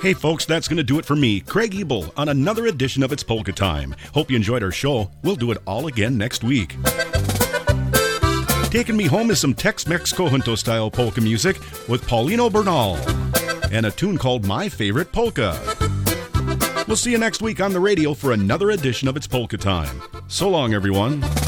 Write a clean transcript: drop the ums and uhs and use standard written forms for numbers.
Hey folks, that's going to do it for me, Craig Ebel, on another edition of It's Polka Time. Hope you enjoyed our show. We'll do it all again next week. Taking me home is some Tex-Mex Conjunto-style polka music with Paulino Bernal and a tune called My Favorite Polka. We'll see you next week on the radio for another edition of It's Polka Time. So long, everyone.